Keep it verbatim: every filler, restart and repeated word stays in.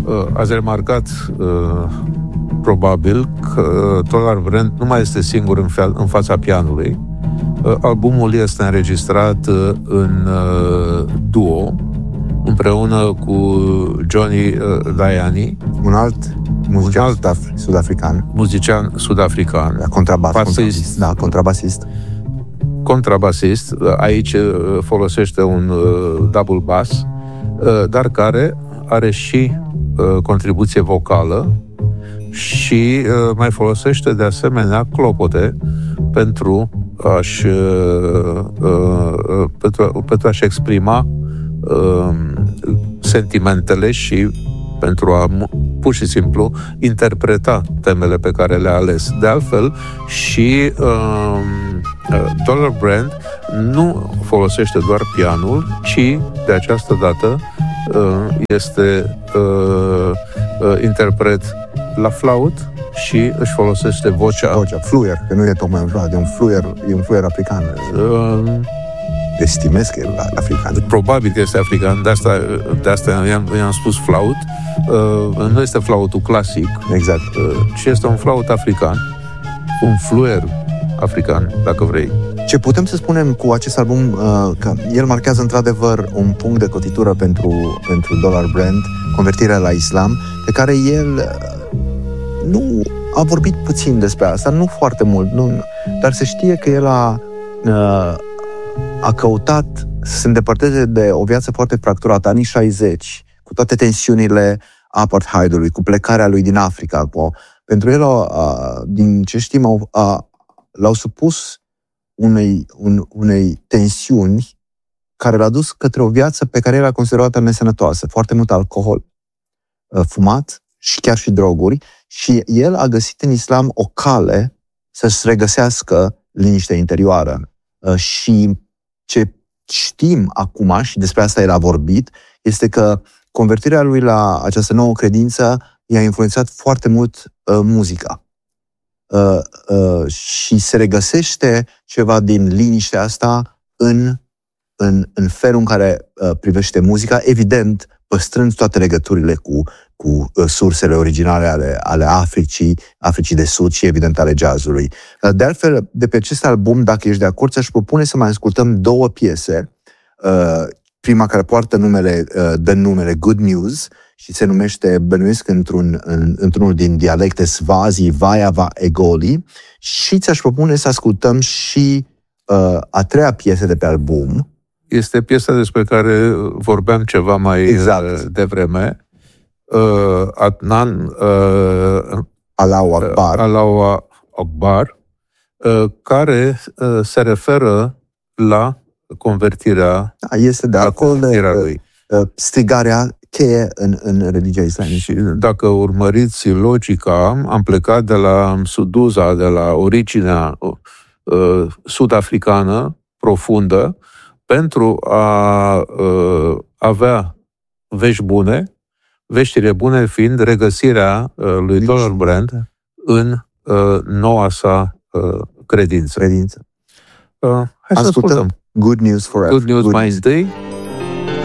Ați remarcat probabil că Dollar Brand nu mai este singur în, fa- în fața pianului. Albumul este înregistrat în duo împreună cu Johnny Dayani, un alt muzician un alt sud-african. Muzician sud-african. Contrabas, contrabasist. Da, contrabasist. Contrabasist. Aici folosește un double bass, dar care are și contribuție vocală și mai folosește de asemenea clopote pentru a-și, pentru, pentru a-și exprima sentimentele și pentru a pur și simplu interpreta temele pe care le-a ales. De altfel, și uh, Dollar Brand nu folosește doar pianul, ci de această dată uh, este uh, uh, interpret la flaut și își folosește vocea. Vocea, fluier, că nu e tocmai un flaut, e un fluier, e un fluier african. Uh, Estimez că e african. Probabil că este african, de asta, de asta i-am, i-am spus flaut. Uh, nu este flautul clasic, exact, uh, ci este un flaut african, un fluier african, dacă vrei. Ce putem să spunem cu acest album, uh, că el marchează într-adevăr un punct de cotitură pentru, pentru Dollar Brand, convertirea la islam, pe care el uh, nu a vorbit puțin despre asta, nu foarte mult, nu, dar se știe că el a uh, a căutat să se îndepărteze de o viață foarte fracturată, anii șaizeci, cu toate tensiunile apartheidului, cu plecarea lui din Africa. Cu, pentru el, a, din ce știm, a, a, l-au supus unei, un, unei tensiuni care l-a dus către o viață pe care el a considerat-o nesănătoasă. Foarte mult alcool, fumat și chiar și droguri. Și el a găsit în islam o cale să-și regăsească liniștea interioară. Și ce știm acum, și despre asta el a vorbit, este că convertirea lui la această nouă credință i-a influențat foarte mult uh, muzica. Uh, uh, și se regăsește ceva din liniștea asta în, în, în felul în care uh, privește muzica, evident, păstrând toate legăturile cu, cu uh, sursele originale ale, ale Africii, Africii de Sud și, evident, ale jazzului. Uh, de altfel, de pe acest album, dacă ești de acord, ți-aș propune să mai ascultăm două piese. Uh, prima care poartă numele, uh, dă numele Good News și se numește, bănuiesc, într-un, în, într-unul din dialecte Swazi, Vaiava Egoli, și ți-aș propune să ascultăm și uh, a treia piesă de pe album. Este piesa despre care vorbeam ceva mai exact. devreme. Uh, Adnan uh, Allahu Akbar, Allahu Akbar uh, care uh, se referă la convertirea da, este de acord de lui. Uh, strigarea cheie în, în religia islamică. Și dacă urmăriți logica, am plecat de la Suduza, de la originea uh, sud-africană profundă, pentru a uh, avea vești bune, veștile bune fiind regăsirea uh, lui Dollar Brand în uh, noua sa uh, credință. credință. Uh, hai să ascultăm. Good News Forever. Good News Good mai întâi.